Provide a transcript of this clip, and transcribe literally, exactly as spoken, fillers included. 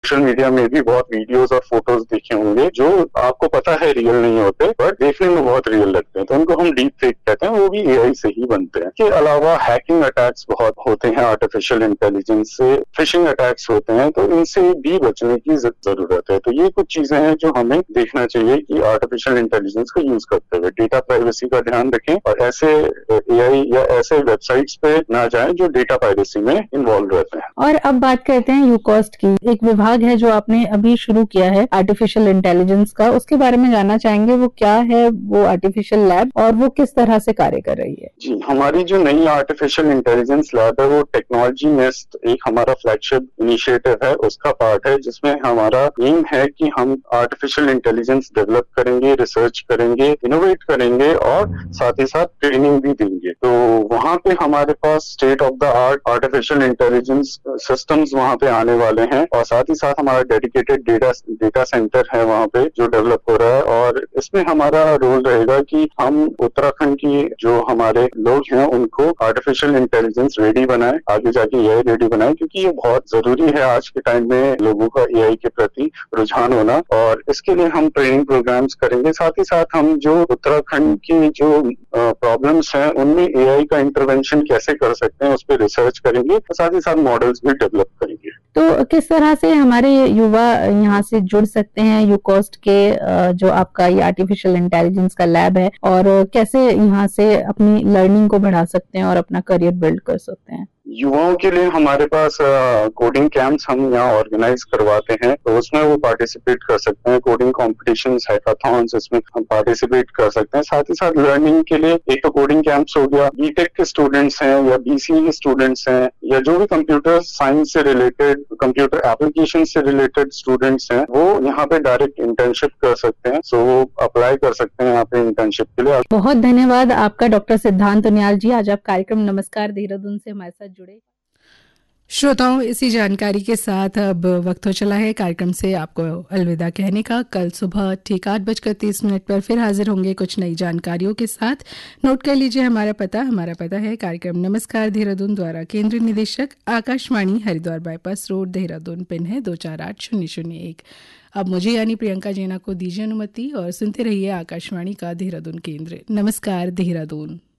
Social media में भी बहुत वीडियोस और फोटोज देखे होंगे जो आपको पता है रियल नहीं होते बट देखने में बहुत रियल लगते हैं, तो उनको हम डीप फेक कहते हैं, वो भी एआई से ही बनते हैं। इसके अलावा हैकिंग अटैक्स बहुत होते हैं आर्टिफिशियल इंटेलिजेंस से, फिशिंग अटैक्स होते हैं, तो इनसे भी बचने की जरूरत है। तो ये कुछ चीजें हैं जो हमें देखना चाहिए कि आर्टिफिशियल इंटेलिजेंस को यूज करते हुए डेटा प्राइवेसी का ध्यान रखें और ऐसे एआई या ऐसे वेबसाइट्स पे ना जाएं जो डेटा प्राइवेसी में इन्वॉल्व रहते हैं। और अब बात करते हैं यूकॉस्ट की। एक विभाग है जो आपने अभी शुरू किया है आर्टिफिशियल इंटेलिजेंस का, उसके बारे में जानना चाहेंगे। वो क्या है वो आर्टिफिशियल लैब और वो किस तरह से कार्य कर रही है? जी, हमारी जो नई आर्टिफिशियल इंटेलिजेंस लैब है वो टेक्नोलॉजी नेस्ट एक हमारा फ्लैगशिप इनिशिएटिव है, उसका पार्ट है, जिसमें हमारा एम है कि हम आर्टिफिशियल इंटेलिजेंस डेवलप करेंगे, रिसर्च करेंगे, इनोवेट करेंगे और साथ ही साथ ट्रेनिंग भी देंगे। तो वहाँ पे हमारे पास state of the art artificial intelligence systems वहाँ पे आने वाले हैं और साथ ही साथ हमारा डेडिकेटेड डेटा डेटा सेंटर है वहाँ पे जो डेवलप हो रहा है। और इसमें हमारा रोल रहेगा कि हम उत्तराखंड की जो हमारे लोग हैं उनको आर्टिफिशियल इंटेलिजेंस रेडी बनाए, आगे जाके एआई रेडी बनाए, क्योंकि ये बहुत जरूरी है आज के टाइम में लोगों का एआई के प्रति रुझान होना। और इसके लिए हम ट्रेनिंग प्रोग्राम्स करेंगे, साथ ही साथ हम जो उत्तराखंड की जो प्रॉब्लम्स हैं उनमें एआई का इंटरवेंशन कैसे कर सकते हैं उस पर रिसर्च करेंगे, साथ ही साथ मॉडल्स भी डेवलप करेंगे। तो किस तरह से हमारे युवा यहाँ से जुड़ सकते हैं यूकॉस्ट के जो आपका ये आर्टिफिशियल इंटेलिजेंस का लैब है, और कैसे यहाँ से अपनी लर्निंग को बढ़ा सकते हैं और अपना करियर बिल्ड कर सकते हैं? युवाओं के लिए हमारे पास कोडिंग कैंप्स हम यहाँ ऑर्गेनाइज करवाते हैं, तो उसमें वो पार्टिसिपेट कर सकते हैं। कोडिंग कॉम्पिटिशन्स, हैकाथॉन्स, इसमें हम पार्टिसिपेट कर सकते हैं। साथ ही साथ लर्निंग के लिए एक तो कोडिंग कैंप्स हो गया, बीटेक के स्टूडेंट्स हैं या बीसीए के स्टूडेंट्स हैं या जो भी कंप्यूटर साइंस से रिलेटेड, कंप्यूटर एप्लीकेशन से रिलेटेड स्टूडेंट्स हैं, वो यहाँ पे डायरेक्ट इंटर्नशिप कर सकते हैं। सो वो अप्लाई कर सकते हैं यहाँ पे इंटर्नशिप के लिए। बहुत धन्यवाद आपका डॉक्टर सिद्धांत उनियाल जी, आज आप कार्यक्रम नमस्कार देहरादून से हमारे साथ जुड़े। श्रोताओं, इसी जानकारी के साथ अब वक्त हो चला है कार्यक्रम से आपको अलविदा कहने का। कल सुबह ठीक आठ बजकर तीस मिनट पर फिर हाजिर होंगे कुछ नई जानकारियों के साथ। नोट कर लीजिए हमारा पता। हमारा पता है कार्यक्रम नमस्कार देहरादून द्वारा केंद्रीय निदेशक Akashvani Haridwar bypass road Dehradun, pin है दो चार आठ शून्य शून्य एक। अब मुझे यानी प्रियंका जैना को दीजिए अनुमति और सुनते रहिए आकाशवाणी का देहरादून केंद्र। नमस्कार देहरादून।